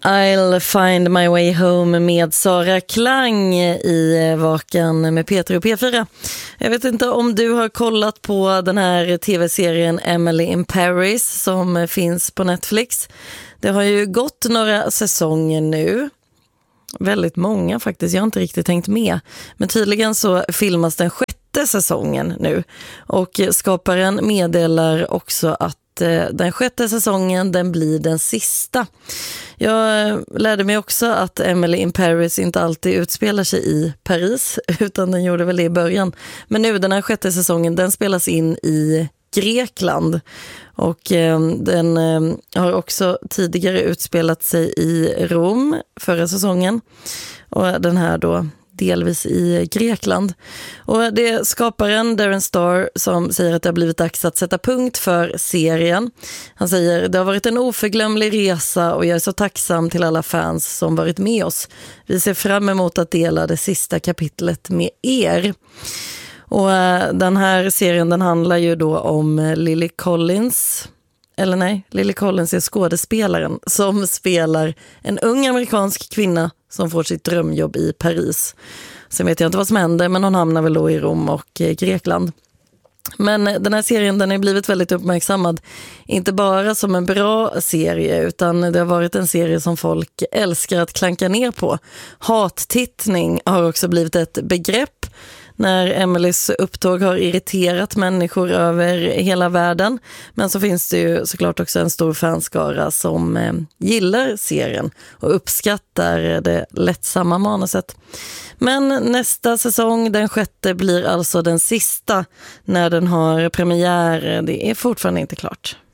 I'll find my way home med Sara Klang i Vaken med Peter och P4. Jag vet inte om du har kollat på den här tv-serien Emily in Paris som finns på Netflix. Det har ju gått några säsonger nu. Väldigt många faktiskt, jag har inte riktigt tänkt med. Men tydligen så filmas den 6:e säsongen nu. Och skaparen meddelar också att den 6:e säsongen den blir den sista. Jag lärde mig också att Emily in Paris inte alltid utspelar sig i Paris utan den gjorde väl det i början. Men nu den här 6:e säsongen den spelas in i Grekland och den har också tidigare utspelat sig i Rom förra säsongen och den här då delvis i Grekland. Och det är skaparen Darren Star som säger att det har blivit dags att sätta punkt för serien. Han säger, det har varit en oförglömlig resa och jag är så tacksam till alla fans som varit med oss. Vi ser fram emot att dela det sista kapitlet med er. Och den här serien den handlar ju då om Lily Collins. Eller nej, Lily Collins är skådespelaren som spelar en ung amerikansk kvinna som får sitt drömjobb i Paris. Sen vet jag inte vad som händer, men hon hamnar väl då i Rom och Grekland. Men den här serien den har blivit väldigt uppmärksammad. Inte bara som en bra serie utan det har varit en serie som folk älskar att klanka ner på. Hattittning har också blivit ett begrepp. När Emelies upptåg har irriterat människor över hela världen. Men så finns det ju såklart också en stor fanskara som gillar serien och uppskattar det lättsamma manuset. Men nästa säsong, den 6:e, blir alltså den sista när den har premiär. Det är fortfarande inte klart.